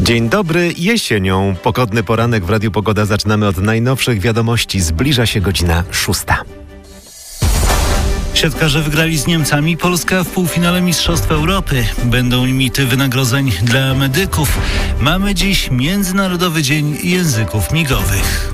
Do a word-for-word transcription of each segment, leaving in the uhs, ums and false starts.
Dzień dobry, jesienią. Pogodny poranek w Radiu Pogoda zaczynamy od najnowszych wiadomości. Zbliża się godzina szósta. Siatkarze wygrali z Niemcami. Polska w półfinale Mistrzostw Europy. Będą limity wynagrodzeń dla medyków. Mamy dziś Międzynarodowy Dzień Języków Migowych.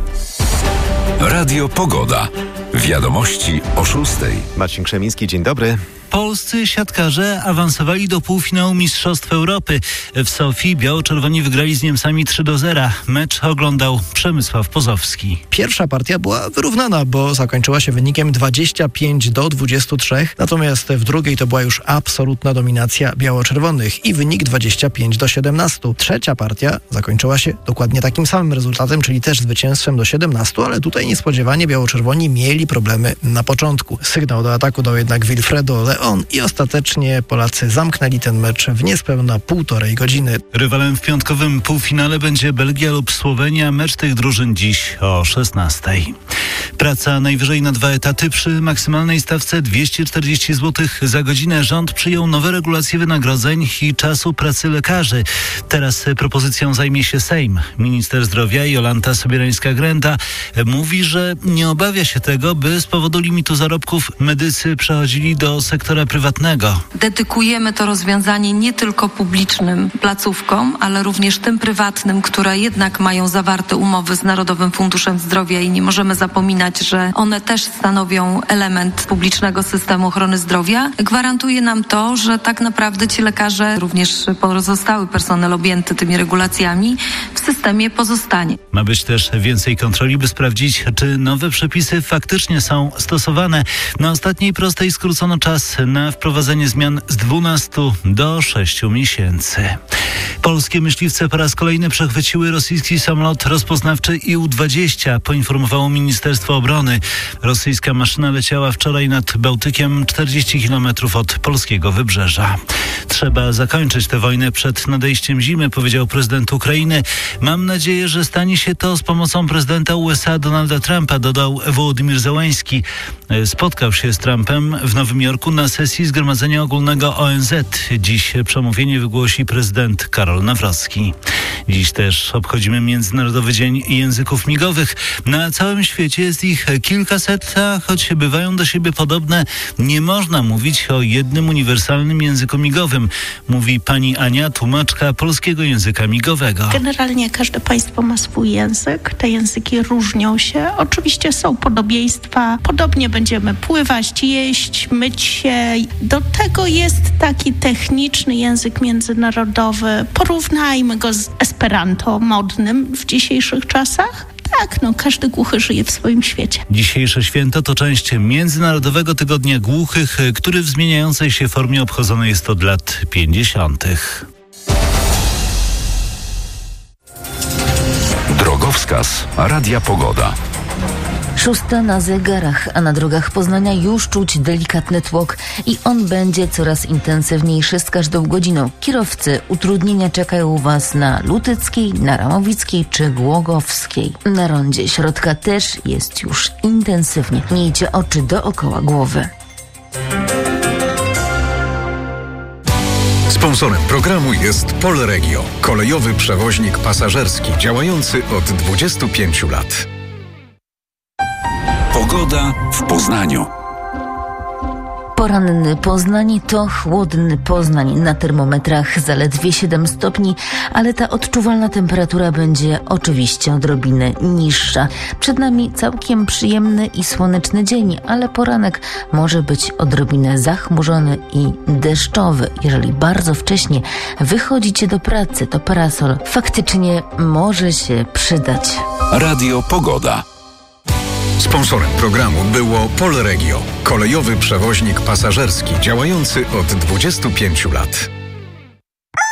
Radio Pogoda. Wiadomości o szóstej. Marcin Krzemiński, dzień dobry. Polscy siatkarze awansowali do półfinału Mistrzostw Europy. W Sofii biało-czerwoni wygrali z Niemcami trzy do zera. Mecz oglądał Przemysław Pozowski. Pierwsza partia była wyrównana, bo zakończyła się wynikiem dwadzieścia pięć do dwudziestu trzech. Natomiast w drugiej to była już absolutna dominacja biało-czerwonych i wynik dwadzieścia pięć do siedemnastu. Trzecia partia zakończyła się dokładnie takim samym rezultatem, czyli też zwycięstwem do siedemnastu, ale tutaj niespodziewanie biało-czerwoni mieli problemy na początku. Sygnał do ataku dał jednak Wilfredo Leon i ostatecznie Polacy zamknęli ten mecz w niespełna półtorej godziny. Rywalem w piątkowym półfinale będzie Belgia lub Słowenia. Mecz tych drużyn dziś o szesnastej. Praca najwyżej na dwa etaty przy maksymalnej stawce dwieście czterdzieści złotych za godzinę. Rząd przyjął nowe regulacje wynagrodzeń i czasu pracy lekarzy. Teraz propozycją zajmie się Sejm. Minister zdrowia Jolanta Sobierańska-Grenda mówi, że nie obawia się tego, by z powodu limitu zarobków medycy przechodzili do sektora prywatnego. Dedykujemy to rozwiązanie nie tylko publicznym placówkom, ale również tym prywatnym, które jednak mają zawarte umowy z Narodowym Funduszem Zdrowia i nie możemy zapominać, że one też stanowią element publicznego systemu ochrony zdrowia. Gwarantuje nam to, że tak naprawdę ci lekarze, również pozostały personel objęty tymi regulacjami, w systemie pozostanie. Ma być też więcej kontroli, by sprawdzić, czy nowe przepisy faktycznie są stosowane. Na ostatniej prostej skrócono czas na wprowadzenie zmian z dwunastu do sześciu miesięcy. Polskie myśliwce po raz kolejny przechwyciły rosyjski samolot rozpoznawczy I U dwadzieścia, poinformowało Ministerstwo Obrony. Rosyjska maszyna leciała wczoraj nad Bałtykiem czterdzieści kilometrów od polskiego wybrzeża. Trzeba zakończyć tę wojnę przed nadejściem zimy, powiedział prezydent Ukrainy. Mam nadzieję, że stanie się to z pomocą prezydenta U S A Donalda Trumpa, dodał Wołodymyr Zełański. Spotkał się z Trumpem w Nowym Jorku na sesji Zgromadzenia Ogólnego O N Z. Dziś przemówienie wygłosi prezydent Karol Nawrocki. Dziś też obchodzimy Międzynarodowy Dzień Języków Migowych. Na całym świecie jest ich kilkaset, a choć bywają do siebie podobne, nie można mówić o jednym uniwersalnym języku migowym, mówi pani Ania, tłumaczka polskiego języka migowego. Generalnie każde państwo ma swój język. Te języki różnią się. Oczywiście są podobieństwa. Podobnie będziemy pływać, jeść, myć się. Do tego jest taki techniczny język międzynarodowy. Porównajmy go z Esperanto modnym w dzisiejszych czasach. Tak, no każdy głuchy żyje w swoim świecie. Dzisiejsze święto to część Międzynarodowego Tygodnia Głuchych, który w zmieniającej się formie obchodzony jest od lat pięćdziesiątych. Drogowskaz Radia Pogoda. Szósta na zegarach, a na drogach Poznania już czuć delikatny tłok i on będzie coraz intensywniejszy z każdą godziną. Kierowcy, utrudnienia czekają Was na Lutyckiej, na Ramowickiej czy Głogowskiej. Na rondzie Środka też jest już intensywnie. Miejcie oczy dookoła głowy. Sponsorem programu jest Polregio, kolejowy przewoźnik pasażerski działający od dwudziestu pięciu lat. Pogoda w Poznaniu. Poranny Poznań to chłodny Poznań. Na termometrach zaledwie siedem stopni, ale ta odczuwalna temperatura będzie oczywiście odrobinę niższa. Przed nami całkiem przyjemny i słoneczny dzień, ale poranek może być odrobinę zachmurzony i deszczowy. Jeżeli bardzo wcześnie wychodzicie do pracy, to parasol faktycznie może się przydać. Radio Pogoda. Sponsorem programu było Polregio, kolejowy przewoźnik pasażerski działający od dwudziestu pięciu lat.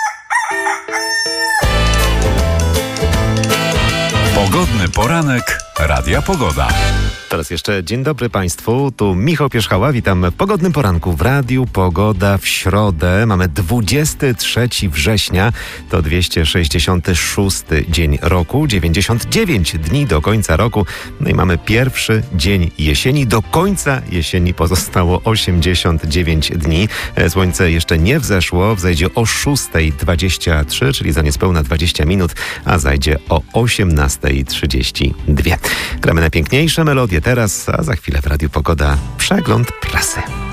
Pogodny poranek Radia Pogoda. Teraz jeszcze dzień dobry Państwu, tu Michał Pierzchała, witam w pogodnym poranku w Radiu Pogoda w środę. Mamy dwudziestego trzeciego września, to dwieście sześćdziesiąty szósty dzień roku, dziewięćdziesiąt dziewięć dni do końca roku. No i mamy pierwszy dzień jesieni, do końca jesieni pozostało osiemdziesiąt dziewięć dni. Słońce jeszcze nie wzeszło, wzejdzie o szósta dwadzieścia trzy, czyli za niespełna dwadzieścia minut, a zajdzie o osiemnasta trzydzieści dwa. Gramy najpiękniejsze melodie teraz, a za chwilę w Radiu Pogoda przegląd prasy.